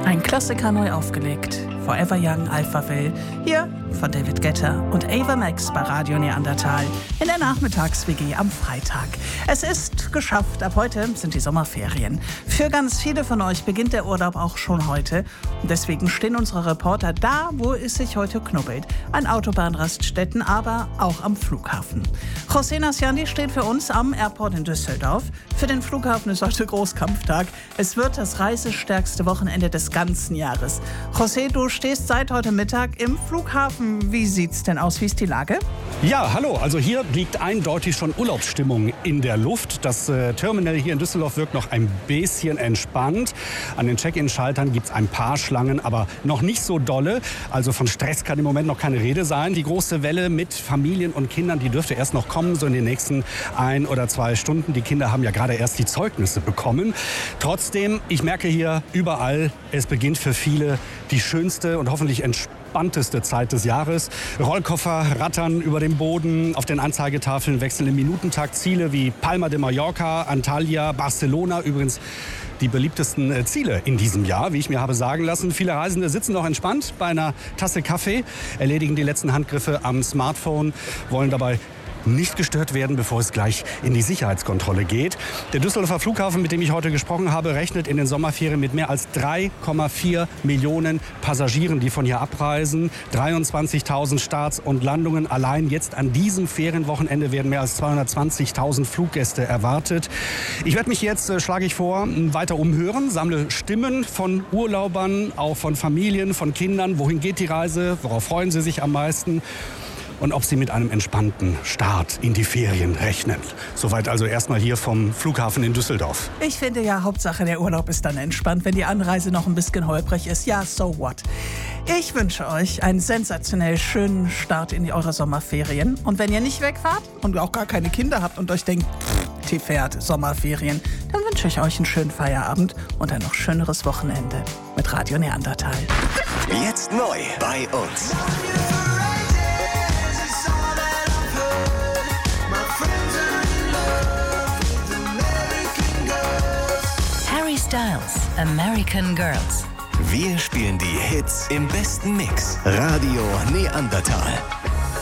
Ein Klassiker neu aufgelegt. Forever Young, Alpha Will. Hier von David Guetta und Ava Max bei Radio Neandertal in der Nachmittags-WG am Freitag. Es ist geschafft. Ab heute sind die Sommerferien. Für ganz viele von euch beginnt der Urlaub auch schon heute. Und deswegen stehen unsere Reporter da, wo es sich heute knubbelt. An Autobahnraststätten, aber auch am Flughafen. José Nasciandi steht für uns am Airport in Düsseldorf. Für den Flughafen ist heute Großkampftag. Es wird das reisestärkste Wochenende des ganzen Jahres. José, du stehst seit heute Mittag im Flughafen. Wie sieht's denn aus? Wie ist die Lage? Ja, hallo. Also hier liegt eindeutig schon Urlaubsstimmung in der Luft. Das Terminal hier in Düsseldorf wirkt noch ein bisschen entspannt. An den Check-in-Schaltern gibt es ein paar Schlangen, aber noch nicht so dolle. Also von Stress kann im Moment noch keine Rede sein. Die große Welle mit Familien und Kindern, die dürfte erst noch kommen, so in den nächsten 1 oder 2 Stunden. Die Kinder haben ja gerade erst die Zeugnisse bekommen. Trotzdem, ich merke hier überall, es beginnt für viele die schönste und hoffentlich entspannteste Zeit des Jahres. Rollkoffer rattern über dem Boden, auf den Anzeigetafeln wechseln im Minutentakt Ziele wie Palma de Mallorca, Antalya, Barcelona, übrigens die beliebtesten Ziele in diesem Jahr, wie ich mir habe sagen lassen. Viele Reisende sitzen noch entspannt bei einer Tasse Kaffee, erledigen die letzten Handgriffe am Smartphone, wollen dabei nicht gestört werden, bevor es gleich in die Sicherheitskontrolle geht. Der Düsseldorfer Flughafen, mit dem ich heute gesprochen habe, rechnet in den Sommerferien mit mehr als 3,4 Millionen Passagieren, die von hier abreisen. 23.000 Starts und Landungen. Allein jetzt an diesem Ferienwochenende werden mehr als 220.000 Fluggäste erwartet. Ich werde mich jetzt, schlage ich vor, weiter umhören, sammle Stimmen von Urlaubern, auch von Familien, von Kindern. Wohin geht die Reise? Worauf freuen sie sich am meisten? Und ob sie mit einem entspannten Start in die Ferien rechnen. Soweit also erstmal hier vom Flughafen in Düsseldorf. Ich finde ja, Hauptsache der Urlaub ist dann entspannt, wenn die Anreise noch ein bisschen holprig ist. Ja, so what? Ich wünsche euch einen sensationell schönen Start in eure Sommerferien. Und wenn ihr nicht wegfahrt und auch gar keine Kinder habt und euch denkt, die fährt Sommerferien, dann wünsche ich euch einen schönen Feierabend und ein noch schöneres Wochenende mit Radio Neandertal. Jetzt neu bei uns. Harry Styles, American Girls. Wir spielen die Hits im besten Mix. Radio Neandertal.